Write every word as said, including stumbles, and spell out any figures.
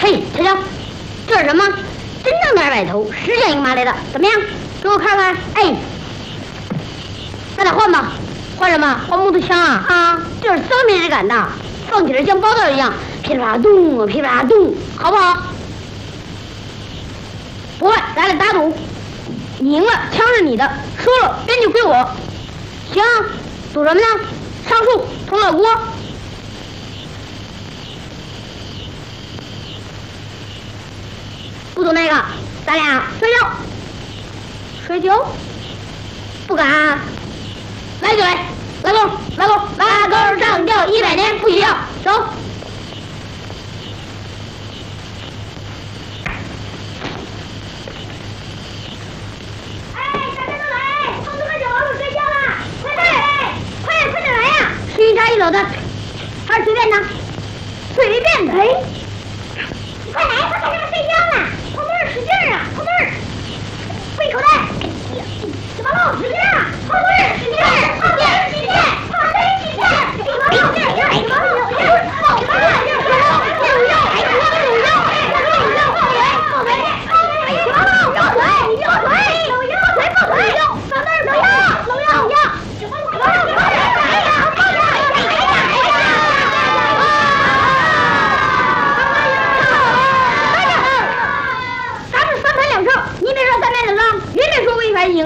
嘿，瞧瞧，这是什么？真正的二百头，十件一个麻来的，怎么样？给我看看。哎，咱俩换吧。换什么？换木头枪啊！啊，这是生皮质感的，放起来像包道一样，噼里啪啦咚，噼里啪啦咚，好不好？不换，咱俩打赌，你赢了，枪是你的；输了，编剧归我。行，赌什么呢？上树，同乐锅。不赌那个，咱俩摔跤。摔跤？不敢、啊。来就来，拉钩，拉钩，拉钩上吊一百年不许要，走。 哎，大家都来，同志们就往后摔跤了，快点来，快点快点来呀！ 是一插一走的，还是随便的？ 随便的。哎，快来，快开始摔跤了，同志使劲啊，同志，背口袋，怎么老使劲啊？